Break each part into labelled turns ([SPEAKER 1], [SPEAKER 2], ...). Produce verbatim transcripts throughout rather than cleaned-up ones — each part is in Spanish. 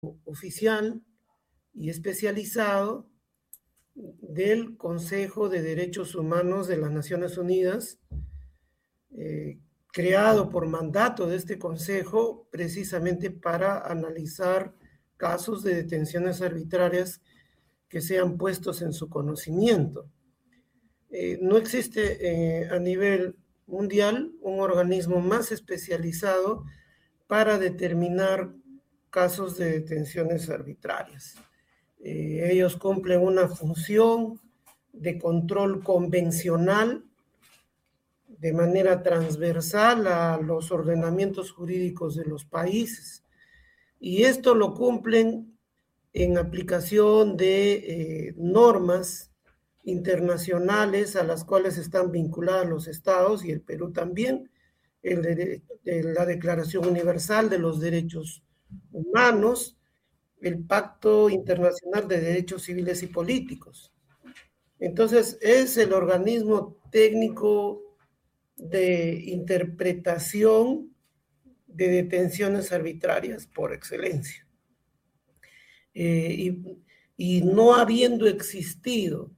[SPEAKER 1] oficial y especializado del Consejo de Derechos Humanos de las Naciones Unidas, eh, creado por mandato de este Consejo precisamente para analizar casos de detenciones arbitrarias que sean puestos en su conocimiento. Eh, no existe eh, a nivel mundial un organismo más especializado para determinar casos de detenciones arbitrarias. Eh, ellos cumplen una función de control convencional de manera transversal a los ordenamientos jurídicos de los países. Y esto lo cumplen en aplicación de eh, normas internacionales a las cuales están vinculados los estados y el Perú también, el de, de la Declaración Universal de los Derechos Humanos, el Pacto Internacional de Derechos Civiles y Políticos. Entonces, es el organismo técnico de interpretación de detenciones arbitrarias por excelencia. Eh, y, y no habiendo existido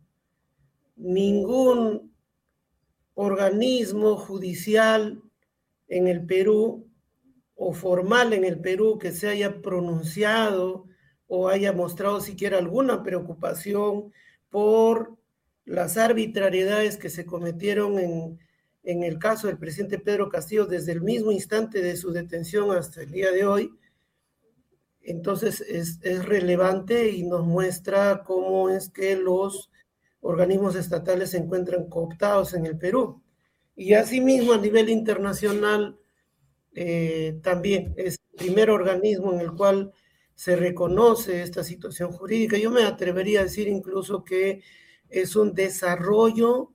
[SPEAKER 1] ningún organismo judicial en el Perú o formal en el Perú que se haya pronunciado o haya mostrado siquiera alguna preocupación por las arbitrariedades que se cometieron en, en el caso del presidente Pedro Castillo desde el mismo instante de su detención hasta el día de hoy. Entonces es, es relevante y nos muestra cómo es que los organismos estatales se encuentran cooptados en el Perú. Y asimismo a nivel internacional eh, también es el primer organismo en el cual se reconoce esta situación jurídica. Yo me atrevería a decir incluso que es un desarrollo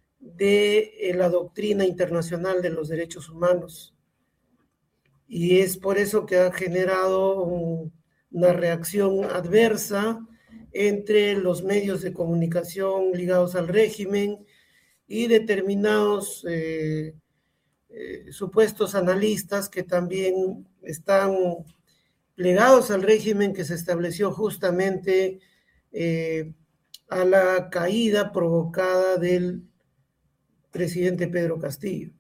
[SPEAKER 1] de la doctrina internacional de los derechos humanos. Y es por eso que ha generado un, una reacción adversa entre los medios de comunicación ligados al régimen y determinados eh, eh, supuestos analistas que también están plegados al régimen que se estableció justamente eh, a la caída provocada del presidente Pedro Castillo.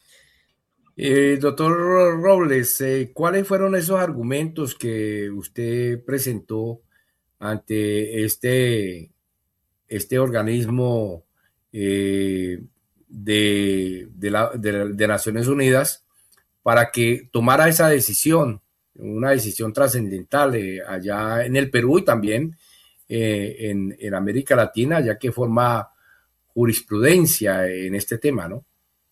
[SPEAKER 2] Eh, doctor Robles, eh, ¿cuáles fueron esos argumentos que usted presentó ante este, este organismo eh, de, de, la, de, de Naciones Unidas para que tomara esa decisión, una decisión trascendental eh, allá en el Perú y también eh, en, en América Latina, ya que forma jurisprudencia en este tema, ¿no?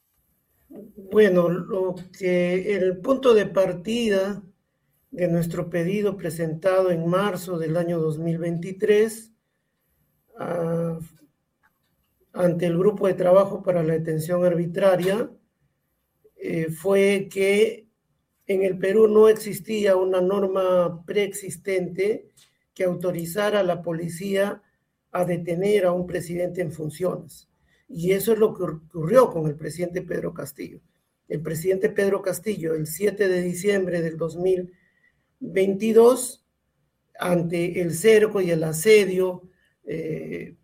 [SPEAKER 1] Bueno, lo que el punto de partida de nuestro pedido presentado en marzo del año dos mil veintitrés uh, ante el Grupo de Trabajo para la Detención Arbitraria eh, fue que en el Perú no existía una norma preexistente que autorizara a la policía a detener a un presidente en funciones. Y eso es lo que ocurrió con el presidente Pedro Castillo. El presidente Pedro Castillo, el siete de diciembre del dos mil veintidós, ante el cerco y el asedio eh,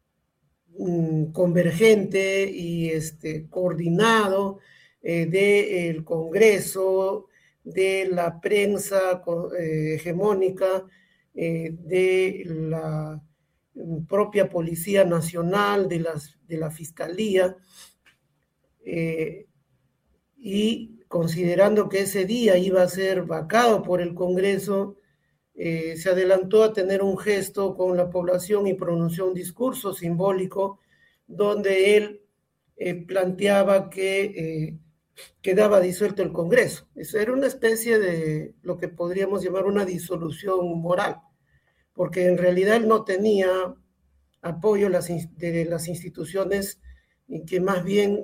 [SPEAKER 1] convergente y este, coordinado eh, del Congreso, de la prensa eh, hegemónica, eh, de la propia Policía Nacional, de, las, de la Fiscalía, eh, y considerando que ese día iba a ser vacado por el Congreso, eh, se adelantó a tener un gesto con la población y pronunció un discurso simbólico donde él eh, planteaba que eh, quedaba disuelto el Congreso. Eso era una especie de lo que podríamos llamar una disolución moral, porque en realidad él no tenía apoyo de las instituciones que más bien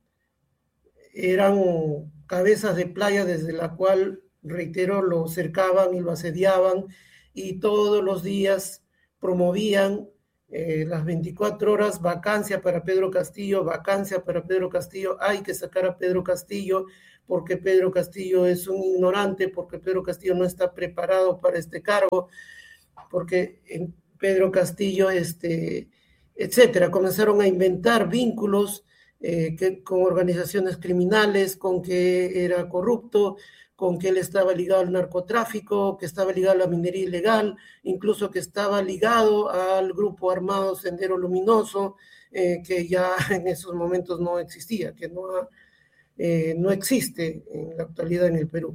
[SPEAKER 1] eran cabezas de playa desde la cual, reitero, lo cercaban y lo asediaban y todos los días promovían eh, las veinticuatro horas vacancia para Pedro Castillo, vacancia para Pedro Castillo, hay que sacar a Pedro Castillo porque Pedro Castillo es un ignorante, porque Pedro Castillo no está preparado para este cargo, porque Pedro Castillo, este, etcétera. Comenzaron a inventar vínculos eh, que, con organizaciones criminales, con que era corrupto, con que él estaba ligado al narcotráfico, que estaba ligado a la minería ilegal, incluso que estaba ligado al grupo armado Sendero Luminoso, eh, que ya en esos momentos no existía, que no, eh, no existe en la actualidad en el Perú.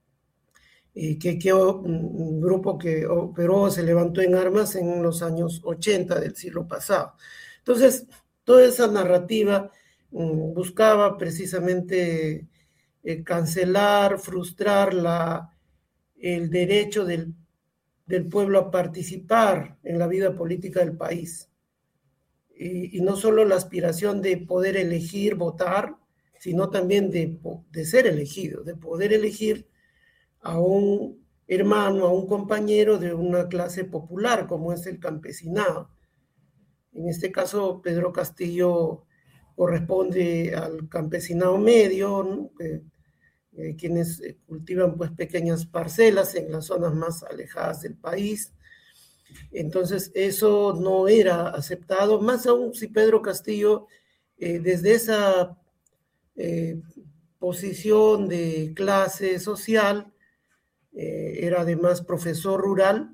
[SPEAKER 1] Y que, que un grupo que operó, se levantó en armas en los años ochenta del siglo pasado. Entonces, toda esa narrativa um, buscaba precisamente eh, cancelar, frustrar la, el derecho del, del pueblo a participar en la vida política del país. Y, y no solo la aspiración de poder elegir, votar, sino también de, de ser elegido, de poder elegir a un hermano, a un compañero de una clase popular como es el campesinado. En este caso, Pedro Castillo corresponde al campesinado medio, ¿no? eh, eh, quienes cultivan pues pequeñas parcelas en las zonas más alejadas del país. Entonces eso no era aceptado, más aún si Pedro Castillo eh, desde esa eh, posición de clase social, Eh, era además profesor rural,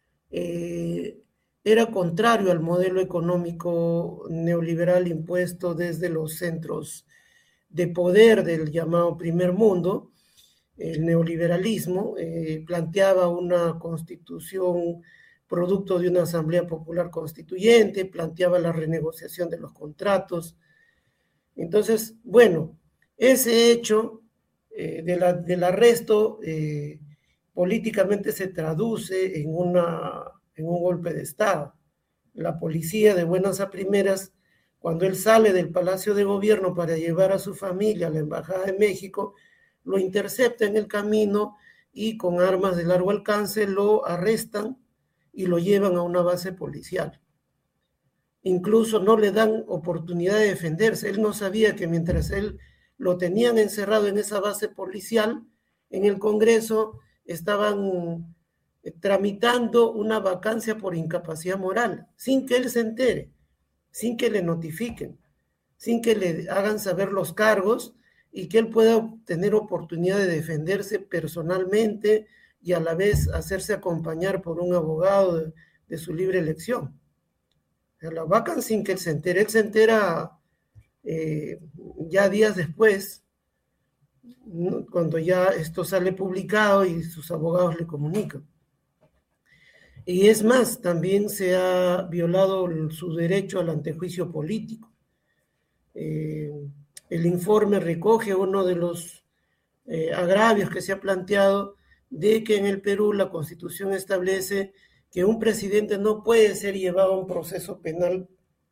[SPEAKER 1] eh, era contrario al modelo económico neoliberal impuesto desde los centros de poder del llamado primer mundo. El neoliberalismo eh, planteaba una constitución producto de una asamblea popular constituyente, planteaba la renegociación de los contratos. Entonces, bueno, ese hecho eh, de la, del arresto eh, políticamente se traduce en, una, en un golpe de Estado. La policía, de buenas a primeras, cuando él sale del Palacio de Gobierno para llevar a su familia a la Embajada de México, lo intercepta en el camino y con armas de largo alcance lo arrestan y lo llevan a una base policial. Incluso no le dan oportunidad de defenderse. Él no sabía que mientras él lo tenían encerrado en esa base policial, en el Congreso estaban tramitando una vacancia por incapacidad moral, sin que él se entere, sin que le notifiquen, sin que le hagan saber los cargos y que él pueda tener oportunidad de defenderse personalmente y a la vez hacerse acompañar por un abogado de, de su libre elección. La vacan sin que él se entere. Él se entera eh, ya días después, ¿no? Cuando ya esto sale publicado y sus abogados le comunican. Y es más, también se ha violado su derecho al antejuicio político. Eh, el informe recoge uno de los eh, agravios que se ha planteado de que en el Perú la Constitución establece que un presidente no puede ser llevado a un proceso penal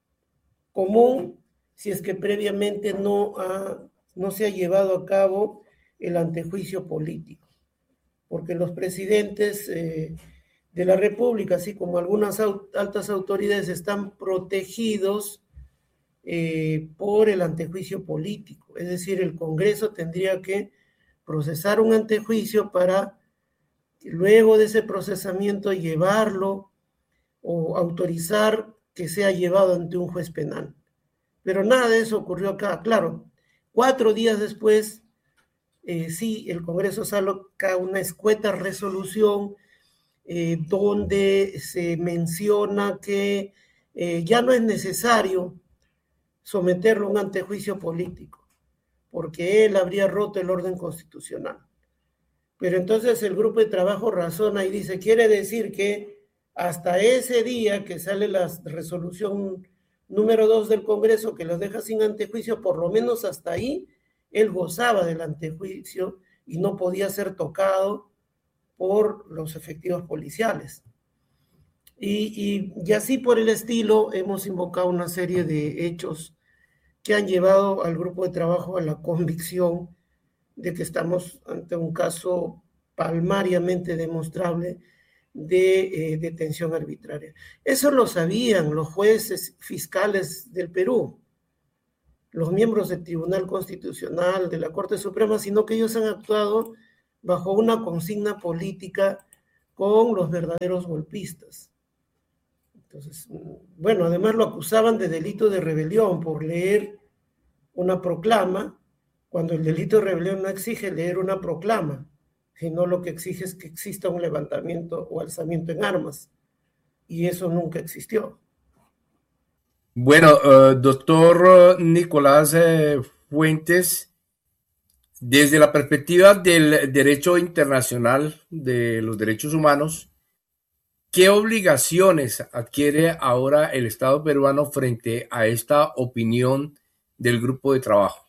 [SPEAKER 1] común si es que previamente no, ha, no se ha llevado a cabo el antejuicio político. Porque los presidentes eh, de la República, así como algunas altas autoridades, están protegidos eh, por el antejuicio político. Es decir, el Congreso tendría que procesar un antejuicio para luego de ese procesamiento llevarlo o autorizar que sea llevado ante un juez penal. Pero nada de eso ocurrió acá. Claro, cuatro días después, eh, sí, el Congreso saca una escueta resolución eh, donde se menciona que eh, ya no es necesario someterlo a un antejuicio político, porque él habría roto el orden constitucional. Pero entonces el grupo de trabajo razona y dice, quiere decir que hasta ese día que sale la resolución número dos del Congreso que los deja sin antejuicio, por lo menos hasta ahí, él gozaba del antejuicio y no podía ser tocado por los efectivos policiales. Y, y, y así por el estilo hemos invocado una serie de hechos que han llevado al grupo de trabajo a la convicción de que estamos ante un caso palmariamente demostrable de eh, detención arbitraria. Eso lo sabían los jueces fiscales del Perú. los miembros del Tribunal Constitucional, de la Corte Suprema, sino que ellos han actuado bajo una consigna política con los verdaderos golpistas. Entonces, bueno, además lo acusaban de delito de rebelión por leer una proclama, cuando el delito de rebelión no exige leer una proclama, sino lo que exige es que exista un levantamiento o alzamiento en armas, y eso nunca existió.
[SPEAKER 2] Bueno, uh, doctor Nicolás eh, Fuentes, desde la perspectiva del derecho internacional de los derechos humanos, ¿qué obligaciones adquiere ahora el Estado peruano frente a esta opinión del grupo de trabajo?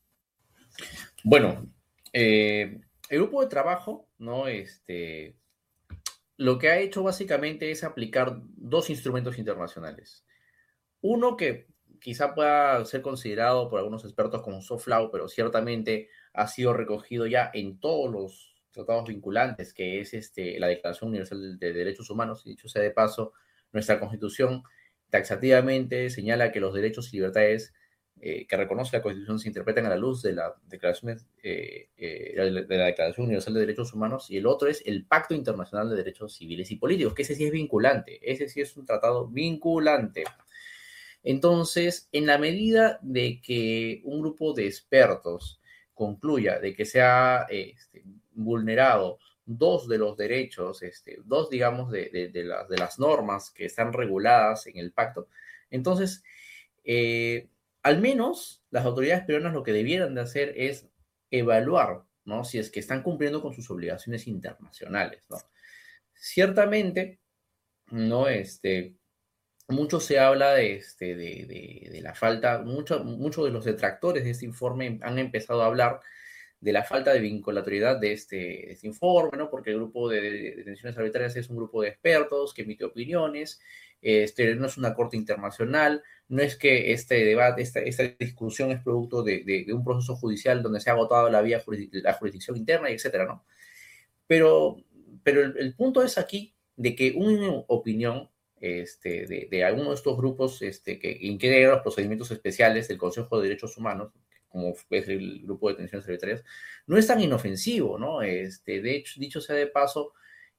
[SPEAKER 3] Bueno, eh, el grupo de trabajo, ¿no? Este, lo que ha hecho básicamente es aplicar dos instrumentos internacionales. Uno que quizá pueda ser considerado por algunos expertos como soft law, pero ciertamente ha sido recogido ya en todos los tratados vinculantes, que es este, la Declaración Universal de Derechos Humanos. Y dicho sea de paso, nuestra Constitución taxativamente señala que los derechos y libertades eh, que reconoce la Constitución se interpretan a la luz de la Declaración, eh, eh, de la Declaración Universal de Derechos Humanos, y el otro es el Pacto Internacional de Derechos Civiles y Políticos, que ese sí es vinculante, ese sí es un tratado vinculante. Entonces, en la medida de que un grupo de expertos concluya de que se ha este, vulnerado dos de los derechos, este, dos, digamos, de, de, de, las, de las normas que están reguladas en el pacto, entonces, eh, al menos las autoridades peruanas lo que debieran de hacer es evaluar, ¿no? Si es que están cumpliendo con sus obligaciones internacionales, ¿no? Ciertamente, ¿no? Este... Mucho se habla de, este, de, de, de la falta, muchos mucho de los detractores de este informe han empezado a hablar de la falta de vinculatoriedad de este, de este informe, ¿no? Porque el grupo de, de detenciones arbitrarias es un grupo de expertos que emite opiniones, este, no es una corte internacional, no es que este debate, esta, esta discusión es producto de, de, de un proceso judicial donde se ha agotado la vía la jurisdicción interna, etcétera, ¿no? Pero, pero el, el punto es aquí de que una opinión Este, de, de alguno de estos grupos este, que integran los procedimientos especiales del Consejo de Derechos Humanos, como es el grupo de detenciones arbitrarias, no es tan inofensivo, ¿no? Este, de hecho, dicho sea de paso,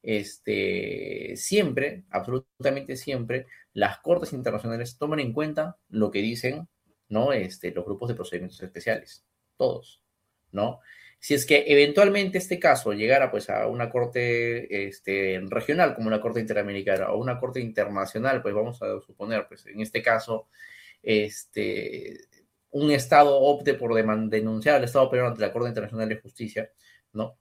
[SPEAKER 3] este, siempre, absolutamente siempre, las cortes internacionales toman en cuenta lo que dicen, ¿no? Este, los grupos de procedimientos especiales, todos, ¿no? Si es que eventualmente este caso llegara pues a una corte este, regional como la Corte Interamericana o una corte internacional, pues vamos a suponer, pues en este caso, este, un Estado opte por denunciar al Estado peruano ante la Corte Internacional de Justicia, ¿no?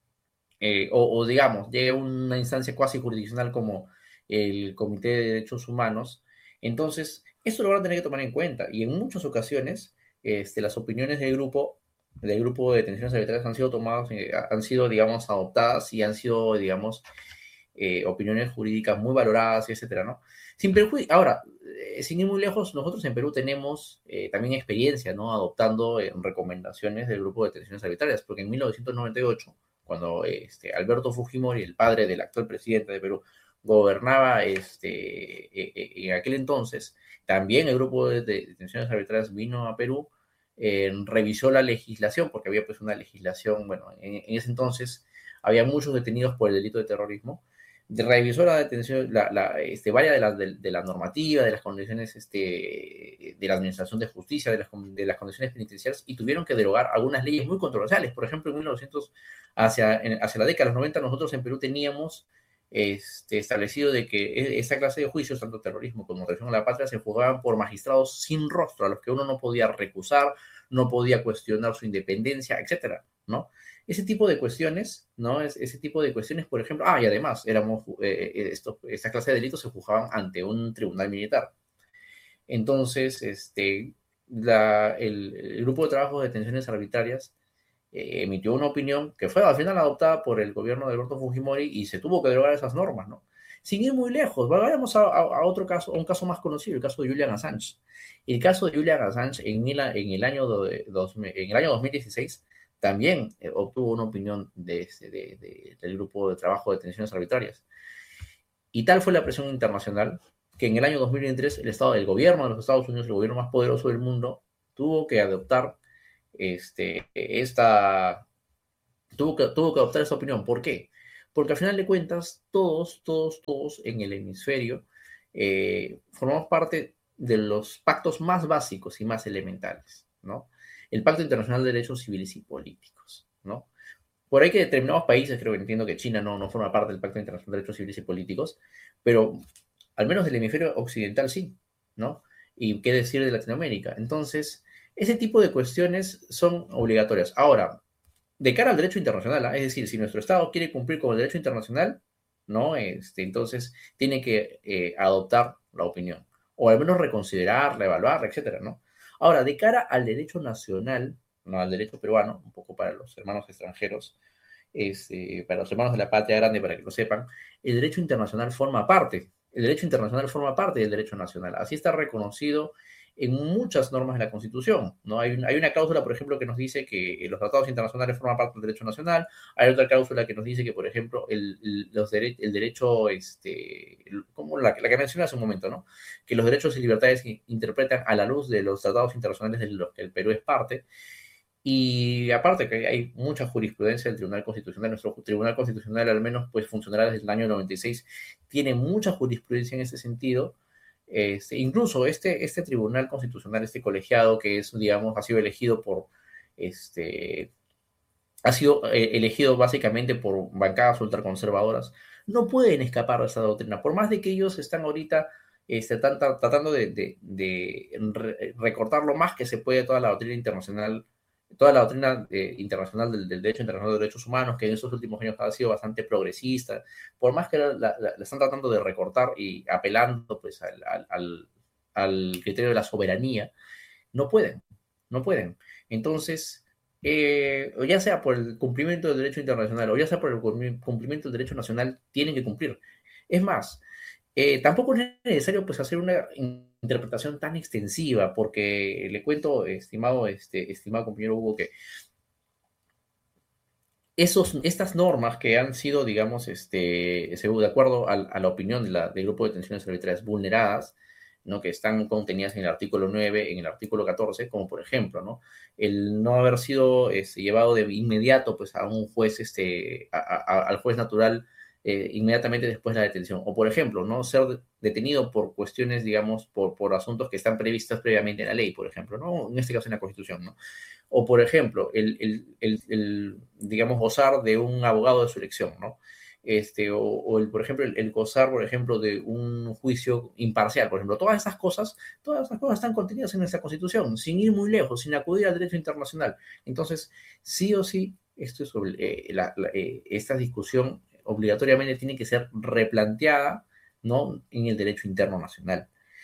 [SPEAKER 3] Eh, o, o digamos, llegue a una instancia cuasi jurisdiccional como el Comité de Derechos Humanos, entonces esto lo van a tener que tomar en cuenta y en muchas ocasiones este, las opiniones del grupo del grupo de detenciones arbitrarias han sido tomadas, eh, han sido, digamos, adoptadas y han sido, digamos, eh, opiniones jurídicas muy valoradas, etcétera, ¿no? Sin perjuicio, ahora, eh, sin ir muy lejos, nosotros en Perú tenemos eh, también experiencia, ¿no? Adoptando eh, recomendaciones del grupo de detenciones arbitrarias, porque en mil novecientos noventa y ocho, cuando este, Alberto Fujimori, el padre del actual presidente de Perú, gobernaba este, eh, eh, en aquel entonces, también el grupo de, de detenciones arbitrarias vino a Perú, Eh, revisó la legislación, porque había pues una legislación, bueno, en, en ese entonces había muchos detenidos por el delito de terrorismo, de, revisó la detención, la, la, este, varias de, las de, de la normativa, de las condiciones este, de la administración de justicia, de las, de las condiciones penitenciarias, y tuvieron que derogar algunas leyes muy controversiales. Por ejemplo, en mil novecientos, hacia, en, hacia la década de los noventa, nosotros en Perú teníamos este, establecido de que esta clase de juicios, tanto terrorismo como traición a la patria, se juzgaban por magistrados sin rostro, a los que uno no podía recusar, no podía cuestionar su independencia, etcétera, ¿no? Ese tipo de cuestiones, ¿no? Es, ese tipo de cuestiones, por ejemplo, ah, y además, éramos, eh, esto, esta clase de delitos se juzgaban ante un tribunal militar. Entonces, este, la, el, el grupo de trabajo de detenciones arbitrarias eh, emitió una opinión que fue al final adoptada por el gobierno de Alberto Fujimori y se tuvo que derogar esas normas, ¿no? Sin ir muy lejos, vayamos a, a, a otro caso, a un caso más conocido, el caso de Julian Assange. El caso de Julian Assange en el, en el, año, de, dos, en el año dos mil dieciséis también eh, obtuvo una opinión de, de, de, del grupo de trabajo de detenciones arbitrarias. Y tal fue la presión internacional que en el año dos mil veintitrés el Estado, el gobierno de los Estados Unidos, el gobierno más poderoso del mundo, tuvo que adoptar este, esta, tuvo que, tuvo que adoptar esta opinión. ¿Por qué? Porque al final de cuentas, todos, todos, todos en el hemisferio eh, formamos parte de los pactos más básicos y más elementales, ¿no? El Pacto Internacional de Derechos Civiles y Políticos, ¿no? Por ahí que determinados países, creo que entiendo que China no, no forma parte del Pacto Internacional de Derechos Civiles y Políticos, pero al menos del hemisferio occidental sí, ¿no? Y qué decir de Latinoamérica. Entonces, ese tipo de cuestiones son obligatorias. Ahora, de cara al derecho internacional, ¿eh? Es decir, si nuestro Estado quiere cumplir con el derecho internacional, ¿no? Este, entonces tiene que eh, adoptar la opinión, o al menos reconsiderarla, evaluarla, etcétera, ¿no? Ahora, de cara al derecho nacional, no al derecho peruano, un poco para los hermanos extranjeros, este, para los hermanos de la patria grande, para que lo sepan, el derecho internacional forma parte, el derecho internacional forma parte del derecho nacional. Así está reconocido en muchas normas de la Constitución, ¿no? Hay, hay una cláusula, por ejemplo, que nos dice que los tratados internacionales forman parte del derecho nacional. Hay otra cláusula que nos dice que, por ejemplo, el, los dere el derecho, este, como la, la que mencioné hace un momento, ¿no? Que los derechos y libertades interpretan a la luz de los tratados internacionales de los que el Perú es parte. Y aparte que hay mucha jurisprudencia del Tribunal Constitucional, nuestro Tribunal Constitucional al menos pues funcionará desde el año noventa y seis, tiene mucha jurisprudencia en ese sentido. Este, incluso este, este Tribunal Constitucional, este colegiado que es, digamos, ha sido elegido por, este, ha sido eh, elegido básicamente por bancadas ultraconservadoras, no pueden escapar de esa doctrina, por más de que ellos están ahorita este, tan, tan, tratando de, de, de re, recortar lo más que se puede toda la doctrina internacional, toda la doctrina eh, internacional del, del derecho internacional de derechos humanos, que en estos últimos años ha sido bastante progresista, por más que la, la, la están tratando de recortar y apelando pues al, al, al criterio de la soberanía, no pueden, no pueden. Entonces, eh, o ya sea por el cumplimiento del derecho internacional o ya sea por el cumplimiento del derecho nacional, tienen que cumplir. Es más, eh, tampoco es necesario pues hacer una interpretación tan extensiva, porque le cuento, estimado, este, estimado compañero Hugo, que esos, estas normas que han sido, digamos, este, de acuerdo a, a la opinión de la, del grupo de detenciones arbitrarias vulneradas, ¿no? Que están contenidas en el artículo nueve, en el artículo catorce, como por ejemplo, ¿no? El no haber sido este, llevado de inmediato pues, a un juez, este, a, a, al juez natural eh, inmediatamente después de la detención. O por ejemplo, no ser detenido por cuestiones, digamos, por, por asuntos que están previstos previamente en la ley, por ejemplo, ¿no? En este caso en la Constitución, ¿no? O por ejemplo, el, el, el, el digamos, gozar de un abogado de su elección, ¿no? Este, o, o el, por ejemplo, el, el gozar, por ejemplo, de un juicio imparcial, por ejemplo. Todas esas cosas, todas esas cosas están contenidas en nuestra Constitución, sin ir muy lejos, sin acudir al derecho internacional. Entonces, sí o sí, esto es sobre, eh, la, la, eh, esta discusión obligatoriamente tiene que ser replanteada, ¿no? En el derecho interno nacional.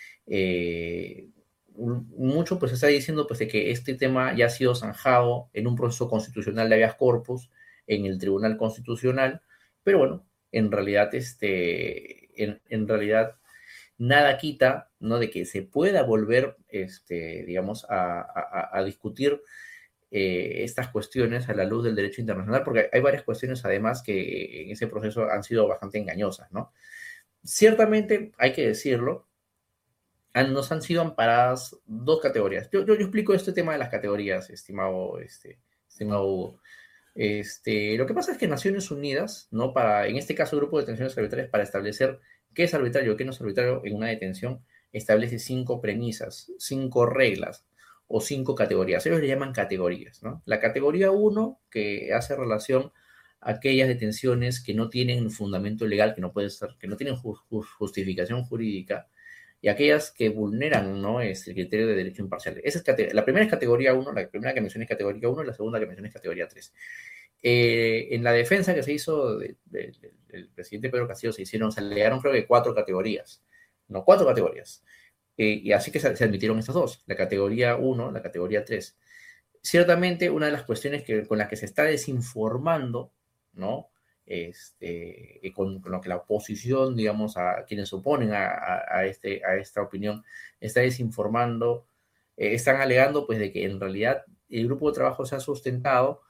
[SPEAKER 3] Eh, mucho pues se está diciendo pues de que este tema ya ha sido zanjado en un proceso constitucional de habeas corpus en el Tribunal Constitucional, pero bueno, en realidad este, en, en realidad nada quita, ¿no? De que se pueda volver, este, digamos, a, a, a discutir eh, estas cuestiones a la luz del derecho internacional, porque hay varias cuestiones además que en ese proceso han sido bastante engañosas, ¿no? Ciertamente, hay que decirlo, han, nos han sido amparadas dos categorías. Yo, yo, yo explico este tema de las categorías, estimado, este, estimado Hugo. Este, lo que pasa es que Naciones Unidas, ¿no? Para, en este caso, el Grupo de Detenciones Arbitrarias, para establecer qué es arbitrario o qué no es arbitrario en una detención, establece cinco premisas, cinco reglas o cinco categorías. Ellos le llaman categorías, ¿no? La categoría uno, que hace relación a aquellas detenciones que no tienen fundamento legal, que no puede ser, que no tienen ju justificación jurídica, y aquellas que vulneran, ¿no? Es el criterio de derecho imparcial. Esa es la primera es categoría uno, la primera que mencioné es categoría uno, y la segunda que mencioné es categoría tres. Eh, en la defensa que se hizo del de, de, de, presidente Pedro Castillo se hicieron, se alegaron creo que cuatro categorías, no, cuatro categorías. Eh, y así que se, se admitieron estas dos, la categoría uno, la categoría tres. Ciertamente, una de las cuestiones que, con las que se está desinformando, ¿no? Este, con, con lo que la oposición, digamos, a quienes se oponen a, a, a, este, a esta opinión, está desinformando, eh, están alegando, pues, de que en realidad el grupo de trabajo se ha sustentado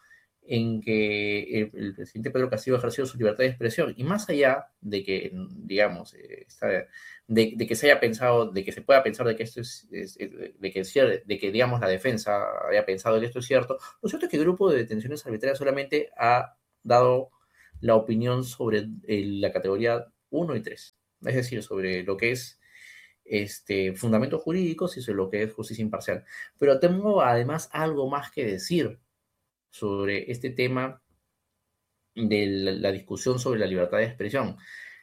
[SPEAKER 3] en que el, el presidente Pedro Castillo ha ejercido su libertad de expresión, y más allá de que, digamos, eh, está, de, de que se haya pensado, de que se pueda pensar de que esto es, es, es de, que, de que, digamos, la defensa haya pensado que esto es cierto, lo cierto es que el grupo de detenciones arbitrarias solamente ha dado la opinión sobre el, la categoría uno y tres, es decir, sobre lo que es este, fundamentos jurídicos y sobre lo que es justicia imparcial. Pero tengo además algo más que decir sobre este tema de la, la discusión sobre la libertad de expresión.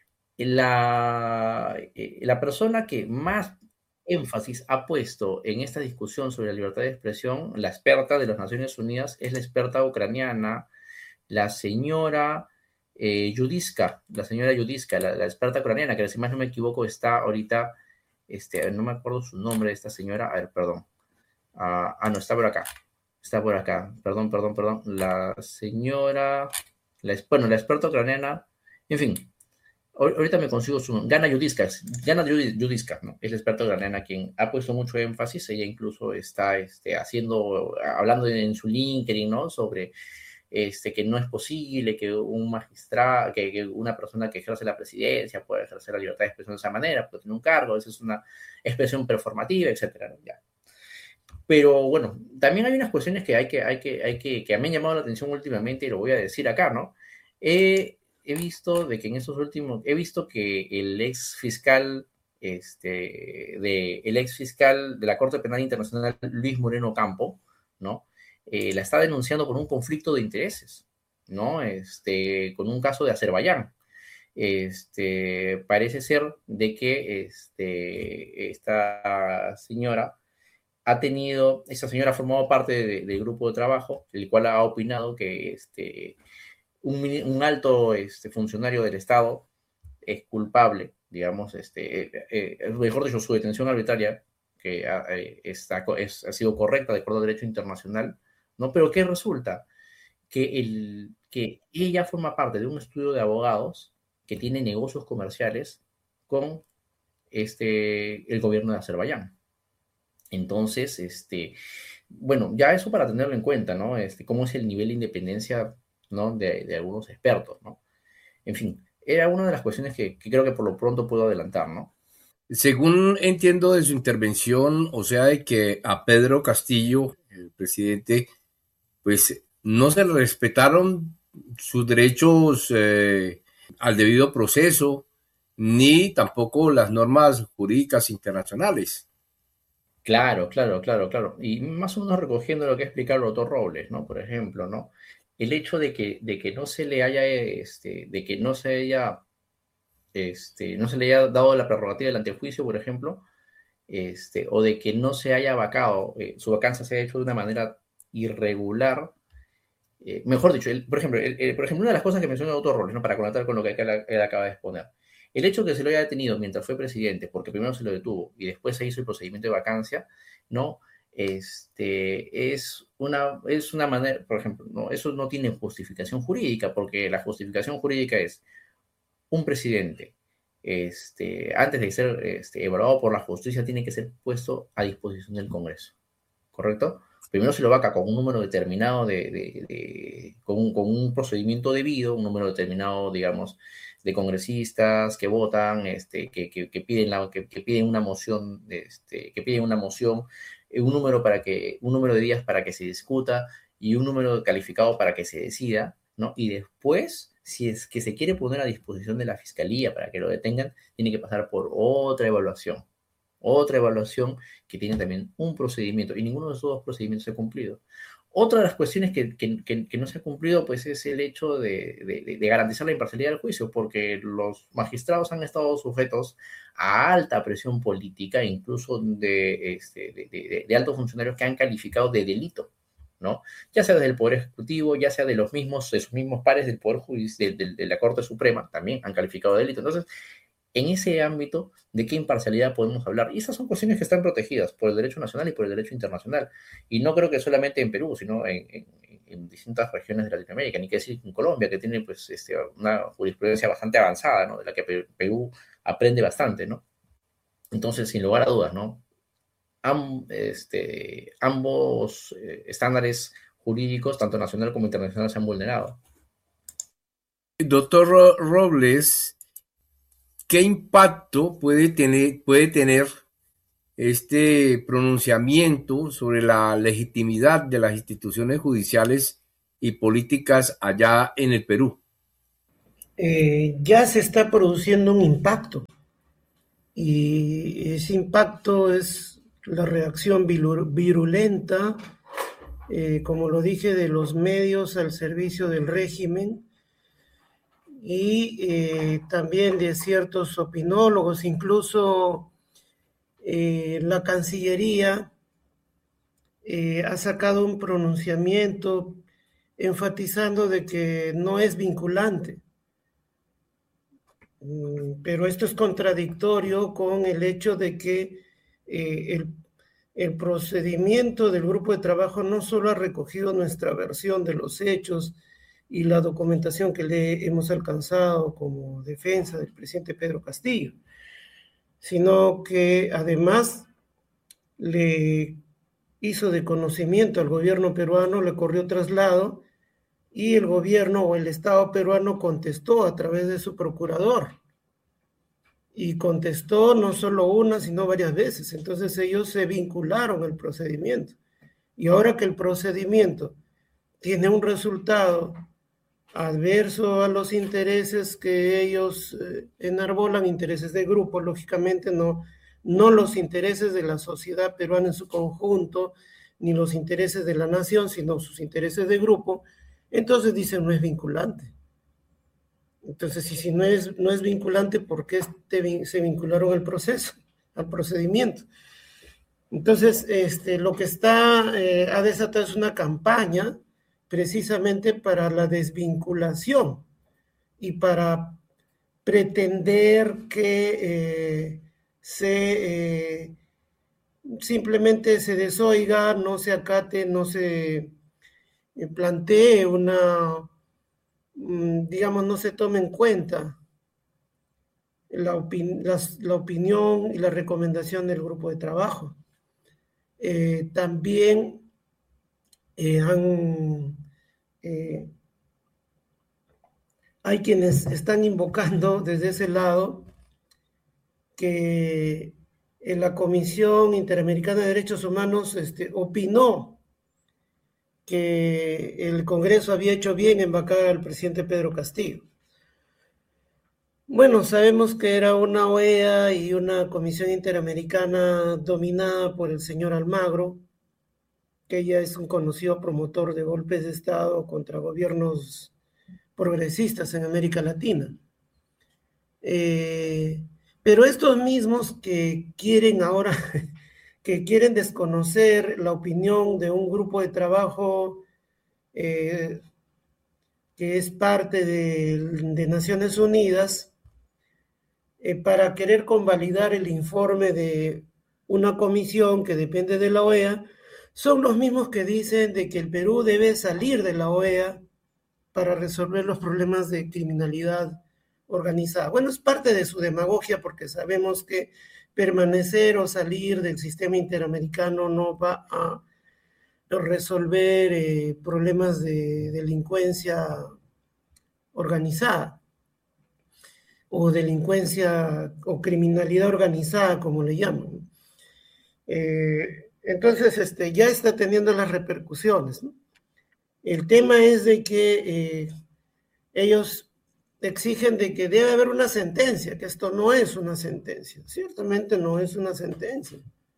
[SPEAKER 3] La, eh, la persona que más énfasis ha puesto en esta discusión sobre la libertad de expresión, la experta de las Naciones Unidas, es la experta ucraniana, la señora eh, Yudiska, la señora Yudiska, la, la experta ucraniana, que si más no me equivoco está ahorita, este, no me acuerdo su nombre de esta señora, a ver, perdón. Ah, ah, no, está por acá. Está por acá. Perdón, perdón, perdón. La señora, la, bueno, la experta ucraniana, en fin, ahorita me consigo su nombre. Gana Yudiska, Gana Yudiska, ¿no? Es la experta ucraniana quien ha puesto mucho énfasis. Ella incluso está este, haciendo, hablando en su LinkedIn, ¿no? Sobre este, que no es posible que un magistrado, que, que una persona que ejerce la presidencia pueda ejercer la libertad de expresión de esa manera, puede tener un cargo, esa es una expresión performativa, etcétera, ¿no? Ya. Pero bueno, también hay unas cuestiones que hay que, hay que, hay que, que me han llamado la atención últimamente y lo voy a decir acá, ¿no? He, he visto de que en estos últimos, he visto que el ex fiscal, este, de, el ex fiscal de la Corte Penal Internacional, Luis Moreno Campo, ¿no? Eh, la está denunciando por un conflicto de intereses, ¿no? Este, con un caso de Azerbaiyán. Este, parece ser de que este, esta señora ha tenido, esa señora ha formado parte de, del grupo de trabajo, el cual ha opinado que este, un, un alto este, funcionario del Estado es culpable, digamos, este, eh, eh, mejor dicho, su detención arbitraria, que ha, eh, está, es, ha sido correcta de acuerdo al derecho internacional, ¿no? Pero ¿qué resulta? Que, el, que ella forma parte de un estudio de abogados que tiene negocios comerciales con este, el gobierno de Azerbaiyán. Entonces, este, bueno, ya eso para tenerlo en cuenta, ¿no? Este, cómo es el nivel de independencia, ¿no? De, de algunos expertos, ¿no? En fin, era una de las cuestiones que, que creo que por lo pronto puedo adelantar, ¿no?
[SPEAKER 2] Según entiendo de su intervención, o sea, de que a Pedro Castillo, el presidente, pues no se le respetaron sus derechos eh, al debido proceso, ni tampoco las normas jurídicas internacionales.
[SPEAKER 3] Claro, claro, claro, claro. Y más o menos recogiendo lo que ha explicado el doctor Robles, ¿no? Por ejemplo, ¿no? El hecho de que, de que no se le haya, este, de que no se haya, este, no se le haya dado la prerrogativa del antejuicio, por ejemplo, este, o de que no se haya vacado, eh, su vacancia se ha hecho de una manera irregular. Eh, mejor dicho, el, por, ejemplo, el, el, por ejemplo, una de las cosas que mencionó el doctor Robles, ¿no? Para conectar con lo que él, él acaba de exponer. El hecho de que se lo haya detenido mientras fue presidente, porque primero se lo detuvo y después se hizo el procedimiento de vacancia, ¿no? Este, es, una, es una manera, por ejemplo, ¿no? Eso no tiene justificación jurídica, porque la justificación jurídica es un presidente, este, antes de ser este, evaluado por la justicia, tiene que ser puesto a disposición del Congreso, ¿correcto? Primero se lo vaca con un número determinado de, de, de con, un, con, un, procedimiento debido, un número determinado, digamos, de congresistas que votan, este, que, que, que piden la, que, que, piden una moción, este, que piden una moción, un número para que, un número de días para que se discuta y un número calificado para que se decida, ¿no? Y después, si es que se quiere poner a disposición de la fiscalía para que lo detengan, tiene que pasar por otra evaluación. Otra evaluación que tiene también un procedimiento y ninguno de esos dos procedimientos se ha cumplido. Otra de las cuestiones que, que, que, que no se ha cumplido pues es el hecho de, de, de garantizar la imparcialidad del juicio, porque los magistrados han estado sujetos a alta presión política, incluso de, este, de, de, de altos funcionarios que han calificado de delito, ¿no? Ya sea del Poder Ejecutivo, ya sea de los mismos, de sus mismos pares del Poder Judicial, de, de, de la Corte Suprema, también han calificado de delito. Entonces, en ese ámbito, ¿de qué imparcialidad podemos hablar? Y esas son cuestiones que están protegidas por el derecho nacional y por el derecho internacional. Y no creo que solamente en Perú, sino en, en, en distintas regiones de Latinoamérica, ni que decir en Colombia, que tiene pues, este, una jurisprudencia bastante avanzada, ¿no? De la que Perú aprende bastante, ¿no? Entonces, sin lugar a dudas, ¿no? Am, este, ambos eh, estándares jurídicos, tanto nacional como internacional, se han vulnerado.
[SPEAKER 2] Doctor Robles, ¿qué impacto puede tener, puede tener este pronunciamiento sobre la legitimidad de las instituciones judiciales y políticas allá en el Perú?
[SPEAKER 1] Eh, ya se está produciendo un impacto, y ese impacto es la reacción virulenta, eh, como lo dije, de los medios al servicio del régimen, y eh, también de ciertos opinólogos, incluso eh, la Cancillería eh, ha sacado un pronunciamiento enfatizando de que no es vinculante. Pero esto es contradictorio con el hecho de que eh, el, el procedimiento del grupo de trabajo no solo ha recogido nuestra versión de los hechos y la documentación que le hemos alcanzado como defensa del presidente Pedro Castillo, sino que además le hizo de conocimiento al gobierno peruano, le corrió traslado, y el gobierno o el Estado peruano contestó a través de su procurador, y contestó no solo una, sino varias veces. Entonces ellos se vincularon al procedimiento, y ahora que el procedimiento tiene un resultado adverso a los intereses que ellos eh, enarbolan, intereses de grupo, lógicamente no, no los intereses de la sociedad peruana en su conjunto, ni los intereses de la nación, sino sus intereses de grupo, entonces dicen no es vinculante. Entonces, si, si no, es, no es vinculante, ¿por qué este, se vincularon al proceso, al procedimiento? Entonces, este, lo que está, eh, ha desatado es una campaña precisamente para la desvinculación y para pretender que eh, se eh, simplemente se desoiga, no se acate, no se eh, plantee una, digamos, no se tome en cuenta la, opin las, la opinión y la recomendación del grupo de trabajo. Eh, también eh, han, eh, hay quienes están invocando desde ese lado que en la Comisión Interamericana de Derechos Humanos este, opinó que el Congreso había hecho bien en vacar al presidente Pedro Castillo. Bueno, sabemos que era una O E A y una Comisión Interamericana dominada por el señor Almagro, que ella es un conocido promotor de golpes de Estado contra gobiernos progresistas en América Latina. Eh, pero estos mismos que quieren ahora, que quieren desconocer la opinión de un grupo de trabajo eh, que es parte de, de Naciones Unidas, eh, para querer convalidar el informe de una comisión que depende de la O E A, son los mismos que dicen de que el Perú debe salir de la O E A para resolver los problemas de criminalidad organizada. Bueno, es parte de su demagogia, porque sabemos que permanecer o salir del sistema interamericano no va a resolver eh, problemas de delincuencia organizada o delincuencia o criminalidad organizada, como le llaman. Eh, entonces, este, ya está teniendo las repercusiones, ¿no? El tema es de que eh, ellos exigen de que debe haber una sentencia, que esto no es una sentencia. Ciertamente no es una sentencia,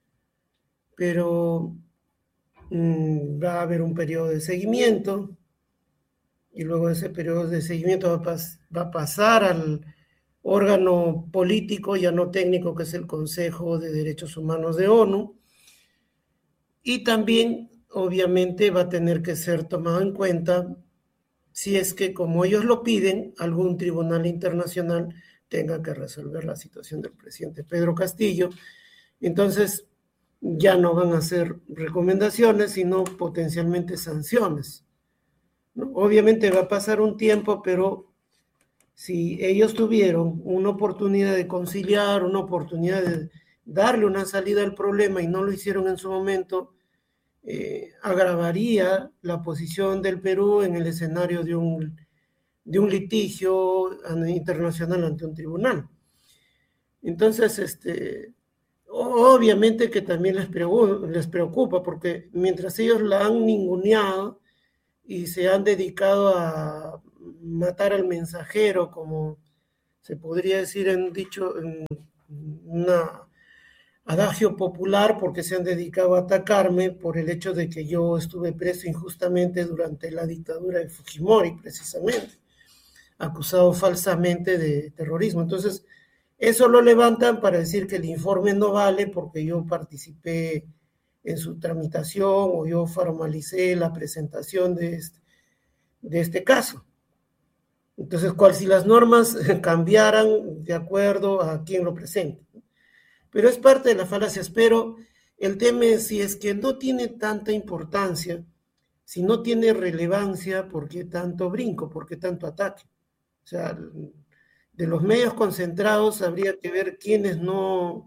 [SPEAKER 1] pero mmm, va a haber un periodo de seguimiento, y luego ese periodo de seguimiento va a, pas va a pasar al órgano político, ya no técnico, que es el Consejo de Derechos Humanos de ONU, y también obviamente va a tener que ser tomado en cuenta si es que, como ellos lo piden, algún tribunal internacional tenga que resolver la situación del presidente Pedro Castillo. Entonces ya no van a ser recomendaciones, sino potencialmente sanciones, ¿no? Obviamente va a pasar un tiempo, pero si ellos tuvieron una oportunidad de conciliar, una oportunidad de darle una salida al problema y no lo hicieron en su momento, eh, agravaría la posición del Perú en el escenario de un, de un litigio internacional ante un tribunal. Entonces, este, obviamente que también les, les preocupa, porque mientras ellos la han ninguneado y se han dedicado a matar al mensajero, como se podría decir en dicho, en una adagio popular, porque se han dedicado a atacarme por el hecho de que yo estuve preso injustamente durante la dictadura de Fujimori, precisamente, acusado falsamente de terrorismo. Entonces, eso lo levantan para decir que el informe no vale porque yo participé en su tramitación o yo formalicé la presentación de este, de este caso. Entonces, cual si las normas cambiaran de acuerdo a quien lo presente. Pero es parte de las falacias, pero el tema es si es que no tiene tanta importancia, si no tiene relevancia, ¿por qué tanto brinco? ¿Por qué tanto ataque? O sea, de los medios concentrados habría que ver quiénes no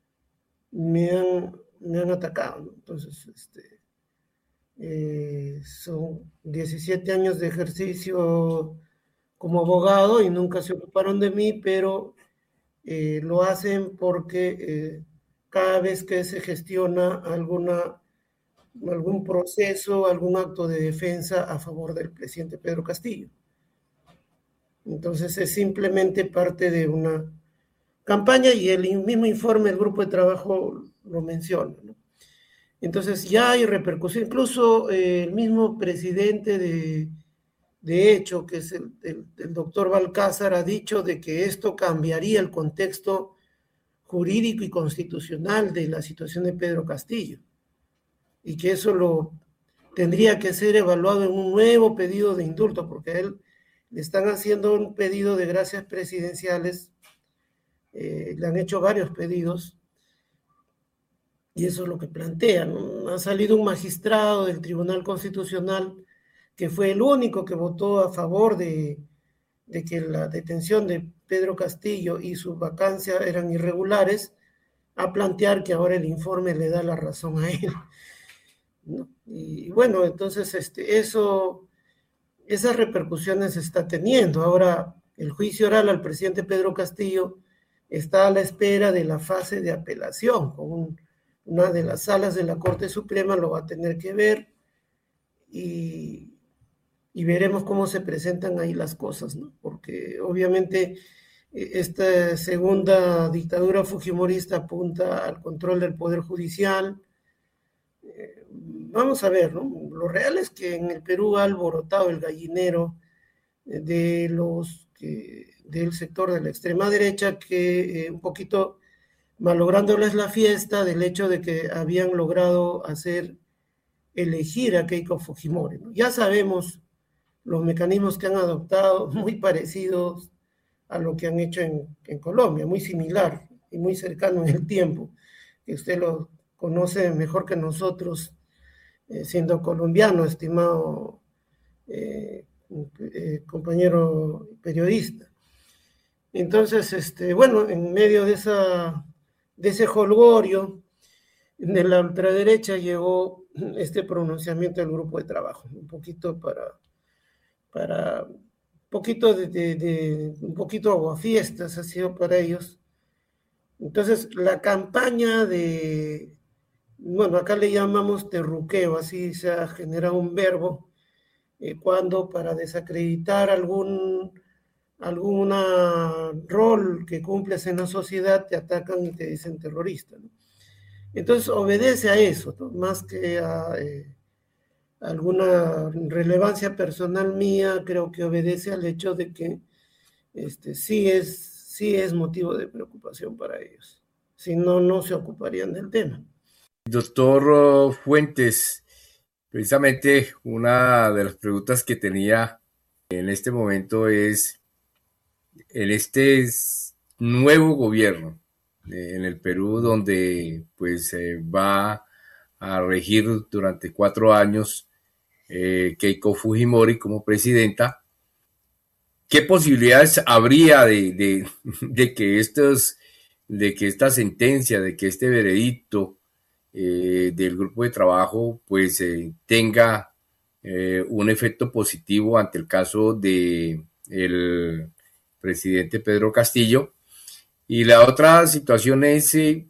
[SPEAKER 1] me han, me han atacado, ¿no? Entonces, este, eh, son diecisiete años de ejercicio como abogado y nunca se ocuparon de mí, pero eh, lo hacen porque eh, cada vez que se gestiona alguna, algún proceso, algún acto de defensa a favor del presidente Pedro Castillo. Entonces es simplemente parte de una campaña y el mismo informe del grupo de trabajo lo menciona, ¿no? Entonces ya hay repercusión, incluso eh, el mismo presidente de, de hecho, que es el, el, el doctor Balcázar, ha dicho de que esto cambiaría el contexto jurídico y constitucional de la situación de Pedro Castillo y que eso lo tendría que ser evaluado en un nuevo pedido de indulto, porque a él le están haciendo un pedido de gracias presidenciales, eh, le han hecho varios pedidos, y eso es lo que plantea, ¿no? Ha salido un magistrado del Tribunal Constitucional que fue el único que votó a favor de, de que la detención de Pedro Castillo y su vacancia eran irregulares, a plantear que ahora el informe le da la razón a él, ¿no? Y bueno, entonces este, eso, esas repercusiones se está teniendo. Ahora, el juicio oral al presidente Pedro Castillo está a la espera de la fase de apelación, con un, una de las salas de la Corte Suprema lo va a tener que ver y, y veremos cómo se presentan ahí las cosas, ¿no? Porque obviamente esta segunda dictadura fujimorista apunta al control del Poder Judicial. Eh, vamos a ver, ¿no? Lo real es que en el Perú ha alborotado el gallinero de los que, del sector de la extrema derecha, que eh, un poquito malográndoles la fiesta del hecho de que habían logrado hacer elegir a Keiko Fujimori, ¿no? Ya sabemos los mecanismos que han adoptado, muy parecidos a lo que han hecho en, en Colombia, muy similar y muy cercano en el tiempo, que usted lo conoce mejor que nosotros, eh, siendo colombiano, estimado eh, eh, compañero periodista. Entonces, este, bueno, en medio de, esa, de ese jolgorio, de la ultraderecha llegó este pronunciamiento del grupo de trabajo, un poquito para, para un poquito de, de, de un poquito aguafiestas ha sido para ellos. Entonces, la campaña de, bueno, acá le llamamos terruqueo, así se ha generado un verbo, eh, cuando para desacreditar algún alguna rol que cumples en la sociedad te atacan y te dicen terrorista, ¿no? Entonces obedece a eso, ¿no? Más que a eh, alguna relevancia personal mía, creo que obedece al hecho de que este, sí, es, sí es motivo de preocupación para ellos. Si no, no se ocuparían del tema.
[SPEAKER 2] Doctor Fuentes, precisamente una de las preguntas que tenía en este momento es, en este nuevo gobierno en el Perú, donde pues eh, va a regir durante cuatro años eh, Keiko Fujimori como presidenta, ¿qué posibilidades habría de, de, de que estos, de que esta sentencia, de que este veredicto eh, del grupo de trabajo pues eh, tenga eh, un efecto positivo ante el caso de el presidente Pedro Castillo. Y la otra situación es eh,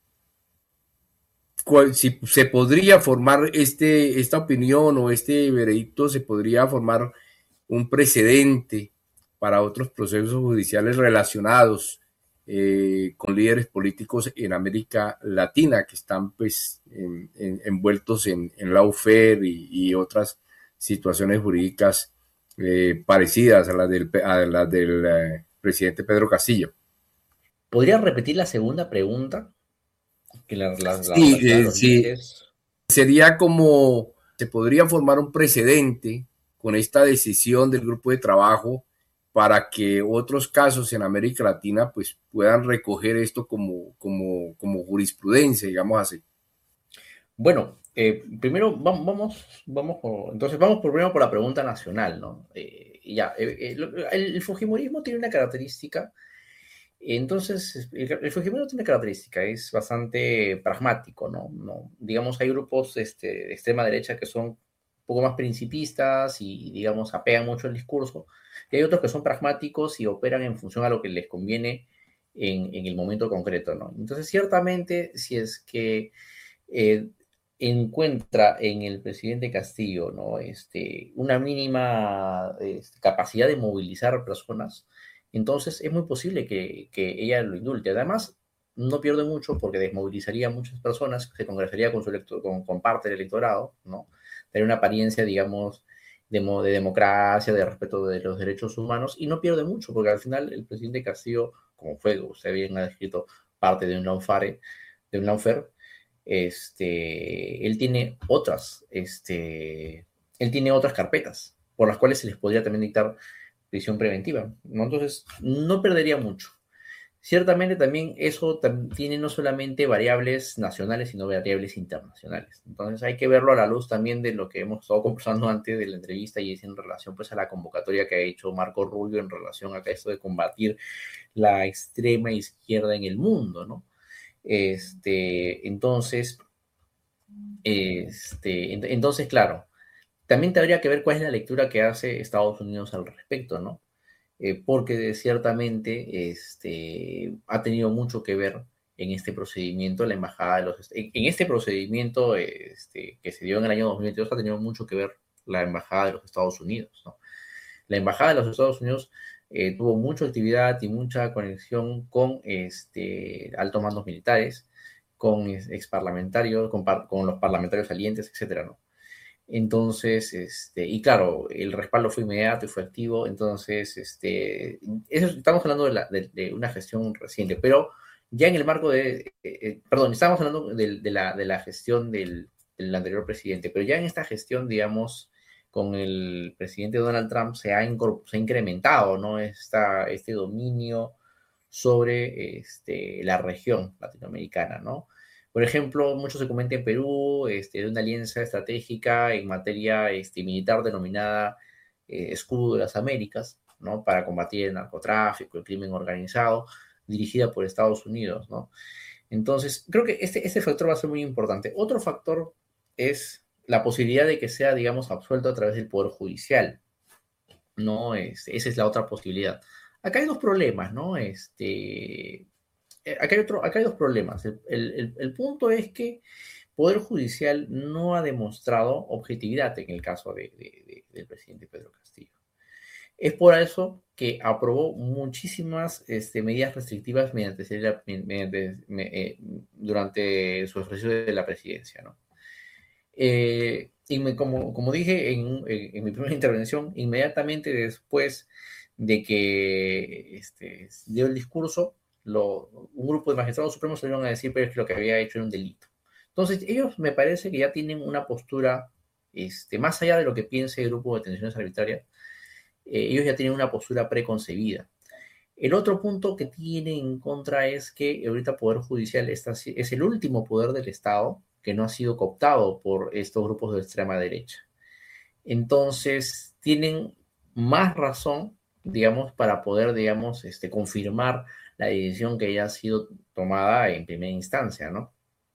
[SPEAKER 2] cuál, si se podría formar este, esta opinión o este veredicto, se podría formar un precedente para otros procesos judiciales relacionados eh, con líderes políticos en América Latina que están pues en, en, envueltos en, en lawfare y, y otras situaciones jurídicas eh, parecidas a las del, a las del eh, presidente Pedro Castillo.
[SPEAKER 3] ¿Podría repetir la segunda pregunta? Que la, la, la
[SPEAKER 2] Sí,
[SPEAKER 3] relación a
[SPEAKER 2] eh,
[SPEAKER 3] los
[SPEAKER 2] sí,
[SPEAKER 3] líderes.
[SPEAKER 2] sería como se podría formar un precedente con esta decisión del grupo de trabajo para que otros casos en América Latina pues puedan recoger esto como, como, como jurisprudencia, digamos así.
[SPEAKER 3] Bueno, eh, primero vamos, vamos, vamos por, entonces vamos por, primero por la pregunta nacional, ¿no? Eh, ya, eh, eh, el, el fujimorismo tiene una característica. Entonces, el, el fujimorismo tiene una característica, es bastante pragmático, ¿no? No, digamos, hay grupos este, de extrema derecha que son un poco más principistas y, digamos, apegan mucho el discurso, y hay otros que son pragmáticos y operan en función a lo que les conviene en, en el momento concreto, ¿no? Entonces, ciertamente, si es que eh, encuentra en el presidente Castillo, ¿no? Este, una mínima este, capacidad de movilizar personas, entonces es muy posible que, que ella lo indulte. Además, no pierde mucho porque desmovilizaría a muchas personas, se congresaría con, su electo, con, con parte del electorado, ¿no? Tener una apariencia, digamos, de, de democracia, de respeto de los derechos humanos, y no pierde mucho porque al final el presidente Castillo, como fue, usted bien ha descrito, parte de un lawfare, de un lawfare, este, él tiene otras, este, él tiene otras carpetas por las cuales se les podría también dictar prisión preventiva, ¿no? Entonces, no perdería mucho. Ciertamente también eso tiene no solamente variables nacionales, sino variables internacionales. Entonces hay que verlo a la luz también de lo que hemos estado conversando antes de la entrevista y es en relación pues a la convocatoria que ha hecho Marco Rubio en relación a esto de combatir la extrema izquierda en el mundo, ¿no? Este, entonces, este, entonces, claro, también habría que ver cuál es la lectura que hace Estados Unidos al respecto, ¿no? Eh, porque ciertamente este, ha tenido mucho que ver en este procedimiento la embajada de los en, en este procedimiento este, que se dio en el año dos mil veintidós ha tenido mucho que ver la embajada de los Estados Unidos, ¿no? La embajada de los Estados Unidos eh, tuvo mucha actividad y mucha conexión con este, altos mandos militares, con ex parlamentarios, con, par, con los parlamentarios salientes, etcétera, ¿no? Entonces, este, y claro, el respaldo fue inmediato y fue activo, entonces, este, eso, estamos hablando de, la, de, de una gestión reciente, pero ya en el marco de, eh, perdón, estamos hablando de, de, la, de la gestión del, del anterior presidente, pero ya en esta gestión, digamos, con el presidente Donald Trump se ha, se ha incrementado, ¿no? Esta, este dominio sobre este, la región latinoamericana, ¿no? Por ejemplo, mucho se comenta en Perú este, de una alianza estratégica en materia este, militar denominada eh, Escudo de las Américas, ¿no? Para combatir el narcotráfico, el crimen organizado, dirigida por Estados Unidos, ¿no? Entonces, creo que este, este factor va a ser muy importante. Otro factor es la posibilidad de que sea, digamos, absuelto a través del Poder Judicial, ¿no? Este, esa es la otra posibilidad. Acá hay dos problemas, ¿no? Este, acá, hay otro, acá hay dos problemas. El, el, el punto es que Poder Judicial no ha demostrado objetividad en el caso de, de, de, del presidente Pedro Castillo. Es por eso que aprobó muchísimas este, medidas restrictivas mediante, mediante, eh, durante su ejercicio de la presidencia, ¿no? Eh, y me, como, como dije en, en, en mi primera intervención, inmediatamente después de que este, dio el discurso, lo, un grupo de magistrados supremos salieron a decir pero es que lo que había hecho era un delito. Entonces, ellos me parece que ya tienen una postura, este, más allá de lo que piense el grupo de detenciones arbitrarias, eh, ellos ya tienen una postura preconcebida. El otro punto que tiene en contra es que ahorita Poder Judicial está, es el último poder del Estado que no ha sido cooptado por estos grupos de extrema derecha. Entonces, tienen más razón, digamos, para poder, digamos, este, confirmar la decisión que ya ha sido tomada en primera instancia, ¿no?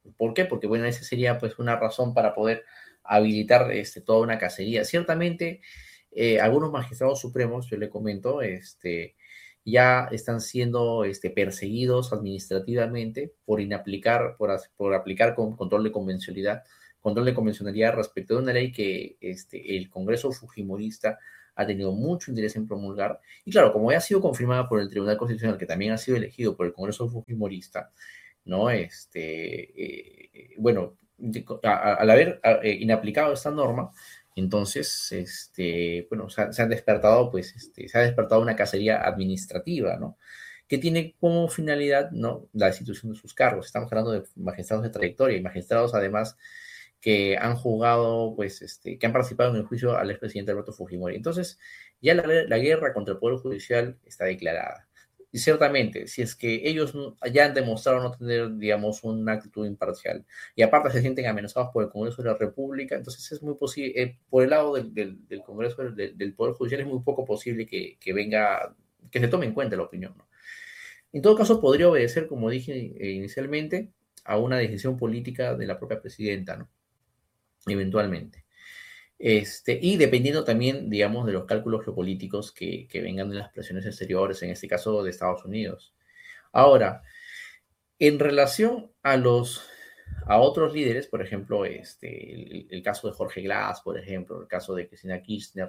[SPEAKER 3] ¿Por qué? Porque, bueno, esa sería pues una razón para poder habilitar este, toda una cacería. Ciertamente, eh, algunos magistrados supremos, yo le comento, este, ya están siendo este, perseguidos administrativamente por inaplicar, por, por aplicar con control de convencionalidad, control de convencionalidad respecto de una ley que este, el Congreso Fujimorista ha tenido mucho interés en promulgar. Y claro, como ya ha sido confirmada por el Tribunal Constitucional, que también ha sido elegido por el Congreso Fujimorista, ¿no? Este, eh, bueno, a, a, al haber a, eh, inaplicado esta norma, entonces, este, bueno, se, se han despertado, pues, este, se ha despertado una cacería administrativa, ¿no? Que tiene como finalidad, ¿no?, la destitución de sus cargos. Estamos hablando de magistrados de trayectoria y magistrados, además, que han jugado, pues, este, que han participado en el juicio al expresidente Alberto Fujimori. Entonces, ya la, la guerra contra el Poder Judicial está declarada. Y ciertamente, si es que ellos ya han demostrado no tener, digamos, una actitud imparcial, y aparte se sienten amenazados por el Congreso de la República, entonces es muy posible, eh, por el lado del, del, del Congreso, del, del Poder Judicial, es muy poco posible que, que venga, que se tome en cuenta la opinión, ¿no? En todo caso, podría obedecer, como dije eh, inicialmente, a una decisión política de la propia presidenta, ¿no? Eventualmente. Este, y dependiendo también, digamos, de los cálculos geopolíticos que, que vengan de las presiones exteriores, en este caso de Estados Unidos. Ahora, en relación a los a otros líderes, por ejemplo, este, el, el caso de Jorge Glass, por ejemplo, el caso de Cristina Kirchner,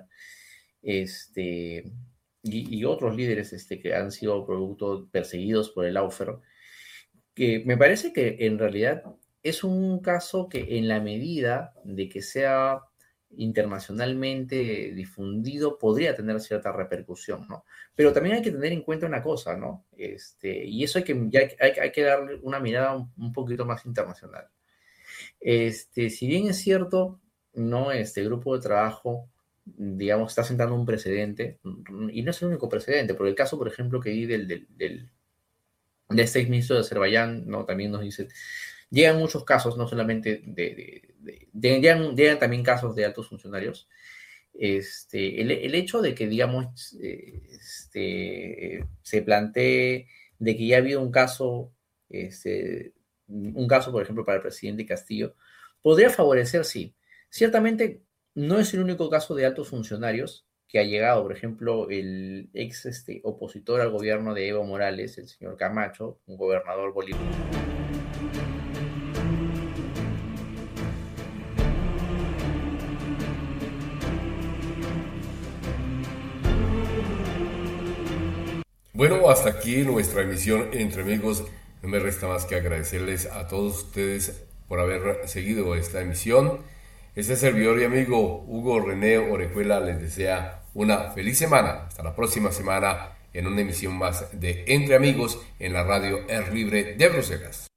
[SPEAKER 3] este, y, y otros líderes este, que han sido producto perseguidos por el Lawfare, que me parece que en realidad es un caso que en la medida de que sea internacionalmente difundido podría tener cierta repercusión, ¿no? Pero también hay que tener en cuenta una cosa, ¿no? Este, y eso hay que, ya hay, hay que darle una mirada un, un poquito más internacional. Este, si bien es cierto, ¿no?, este grupo de trabajo, digamos, está sentando un precedente, y no es el único precedente, porque el caso, por ejemplo, que di del, del, del, del este exministro de Azerbaiyán, ¿no?, también nos dice, llegan muchos casos, no solamente de, de, de, de llegan, llegan también casos de altos funcionarios. Este, el, el hecho de que, digamos, este, se plantee de que ya ha habido un caso, este, un caso, por ejemplo, para el presidente Castillo, podría favorecer, sí. Ciertamente no es el único caso de altos funcionarios que ha llegado. Por ejemplo, el ex este, opositor al gobierno de Evo Morales, el señor Camacho, un gobernador boliviano.
[SPEAKER 2] Bueno, hasta aquí nuestra emisión Entre Amigos. No me resta más que agradecerles a todos ustedes por haber seguido esta emisión. Este servidor y amigo Hugo René Orejuela les desea una feliz semana. Hasta la próxima semana en una emisión más de Entre Amigos en la radio Air Libre de Bruselas.